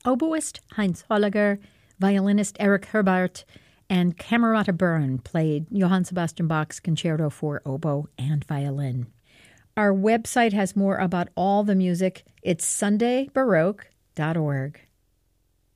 Oboist Heinz Holliger, violinist Erich Herbart, and Camerata Byrne played Johann Sebastian Bach's Concerto for Oboe and Violin. Our website has more about all the music. It's sundaybaroque.org.